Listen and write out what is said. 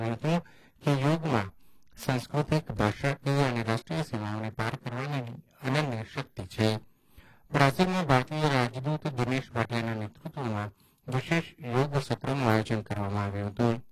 હતું કે યોગમાં સાંસ્કૃતિક, ભાષાકીય અને રાષ્ટ્રીય સીમાઓને પાર કરવાની અનન્ય શક્તિ છે. બ્રાઝિલમાં ભારતીય રાજદૂત દિનેશ ભાટિયાના નેતૃત્વમાં વિશેષ યોગ સત્રનું આયોજન કરવામાં આવ્યું હતું.